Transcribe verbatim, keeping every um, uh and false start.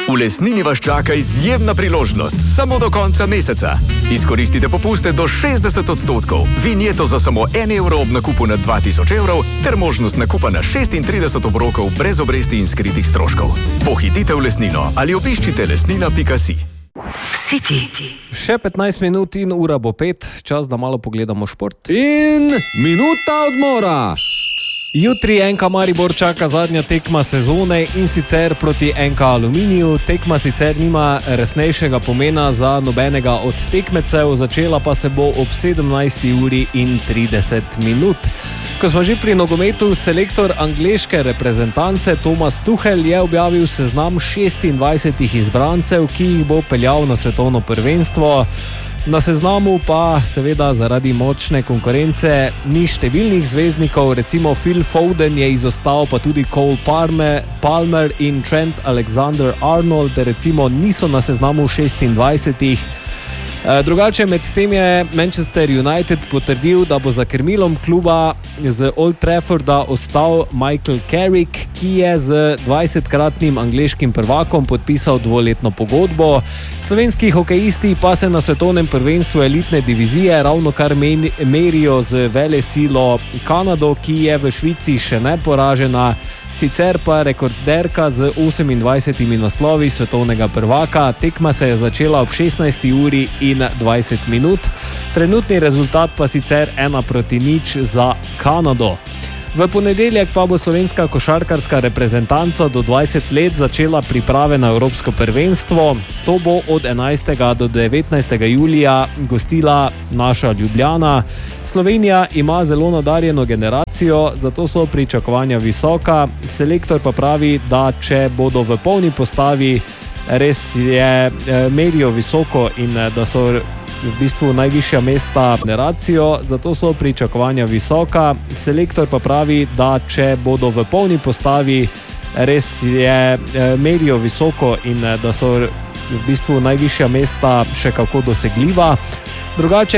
V Lesnini vas čaka izjemna priložnost samo do konca meseca. Izkoristite popuste do šestdeset odstotkov, vinjeto za samo en evro ob nakupu na dva tisoč evrov ter možnost nakupa na šestintrideset obrokov brez obresti in skritih stroškov. Pohitite v Lesnino ali obiščite lesnina pika si. Še petnajst minut in ura bo pet, čas, da malo pogledamo šport. In minuta odmora. Jutri N K Maribor čaka zadnja tekma sezone in sicer proti N K Aluminiju. Tekma sicer nima resnejšega pomena za nobenega od tekmecev, začela pa se bo ob sedemnajsti uri in trideset minut. Ko smo že pri nogometu, selektor angleške reprezentance Thomas Tuchel je objavil seznam šestindvajsetih izbrancev, ki jih bo peljal na svetovno prvenstvo. Na seznamu pa seveda zaradi močne konkurence ni številnih zvezdnikov, recimo Phil Foden je izostal, pa tudi Cole Palmer, Palmer in Trent Alexander-Arnold recimo niso na seznamu šestindvajsetih. Drugače med tem je Manchester United potrdil, da bo za krmilom kluba z Old Trafforda ostal Michael Carrick, ki je z dvajsetkratnim angleškim prvakom podpisal dvoletno pogodbo. Slovenski hokejisti pa se na svetovnem prvenstvu elitne divizije ravnokar merijo z velesilo Kanado, ki je v Švici še neporažena. Sicer pa rekorderka z osemindvajsetimi naslovi svetovnega prvaka. Tekma se je začela ob šestnajsti uri in dvajset minut. Trenutni rezultat pa sicer ena proti nič za Kanado. V ponedeljek pa bo slovenska košarkarska reprezentanca do dvajset let začela priprave na evropsko prvenstvo. To bo od enajstega do devetnajstega julija gostila naša Ljubljana. Slovenija ima zelo nadarjeno generacijo, zato so pričakovanja visoka. Selektor pa pravi, da če bodo v polni postavi, res je merijo visoko in da so v bistvu najvišja mesta generacijo, zato so pričakovanja visoka. Selektor pa pravi, da če bodo v polni postavi, res je merijo visoko in da so v bistvu najvišja mesta še kako dosegljiva. Drugače